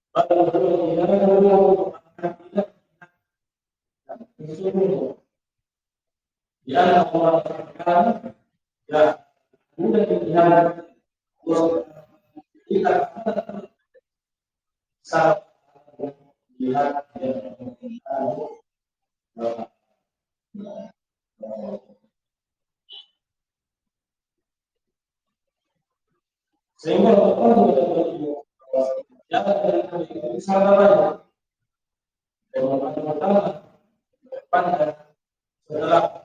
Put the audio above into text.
Ya, Allah ya, mudah dilihat kita saat lihat sehingga orang yang dari sahabat yang pertama depan setelah